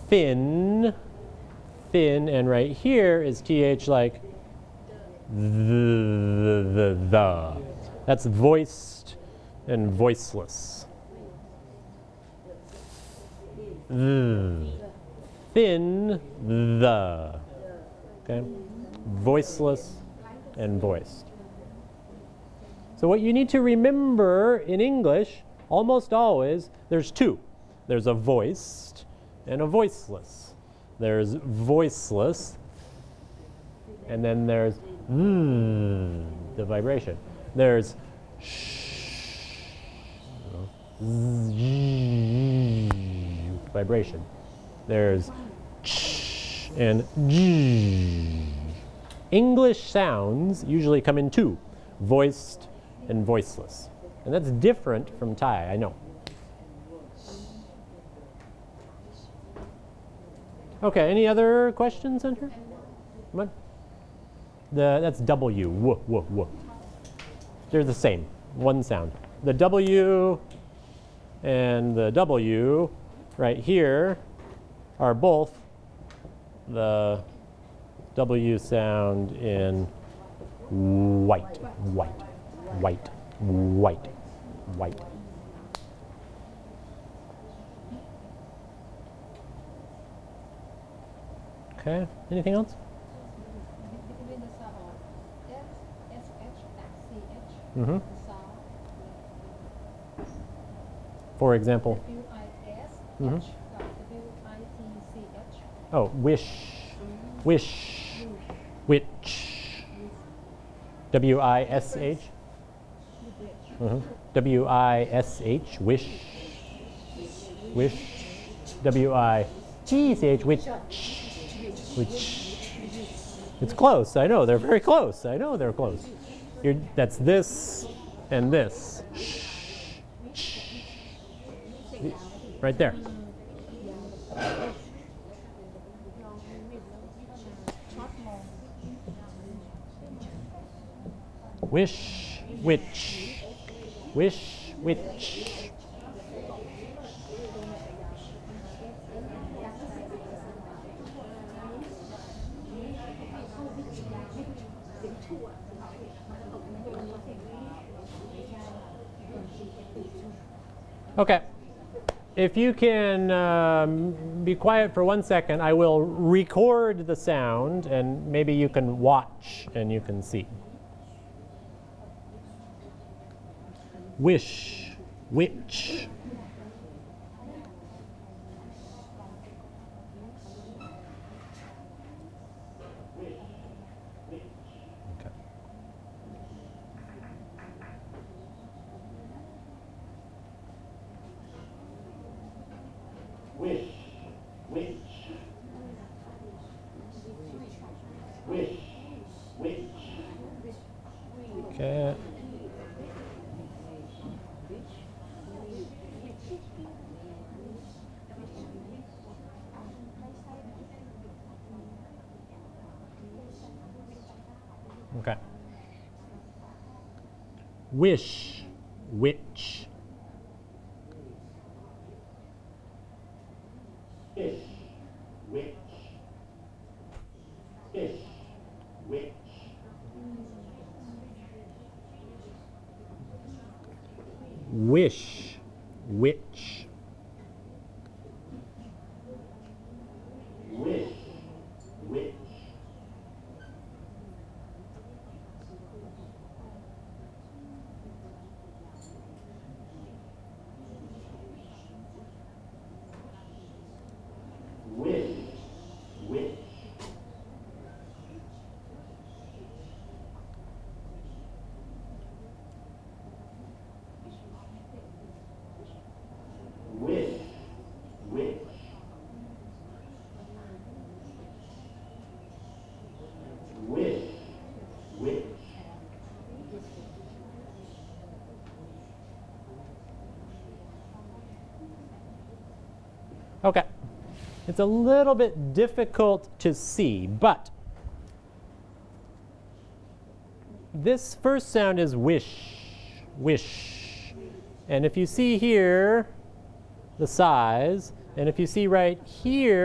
thin, thin, and right here is TH like the. That's voiced and voiceless. Thin, the. Okay? Voiceless and voiced. So what you need to remember in English, almost always, there's two. There's a voiced and a voiceless. There's voiceless, and then there's the vibration. There's vibration. There's and English sounds usually come in two, voiced and voiceless. And that's different from Thai, I know. Okay, any other questions in here? Come on. That's W, w, w, w. They're the same, one sound. The W and the W right here are both the W sound in white, white, white, white, white. Okay, anything else? Between the sound of SH, CH, Mm-hmm. sound For example? WIS, Mm-hmm. WITCH. Oh, wish, wish, which. W-I-S-H. Mm-hmm. W-I-S-H, wish, wish. W-I-T-C-H, which. Which. It's close, I know, they're very close. I know they're close. That's this and this. Right there. Wish, which. Wish, which. Okay. If you can be quiet for 1 second, I will record the sound, and maybe you can watch and you can see. Wish, which. Okay. Wish, which, wish, which. Okay. Okay. Wish, which. Fish, which. Fish, which. Wish, which. Wish, which. Wish, which. Wish, which. Wish, which. Okay. It's a little bit difficult to see, but this first sound is wish, wish. And if you see here the size, and if you see right here,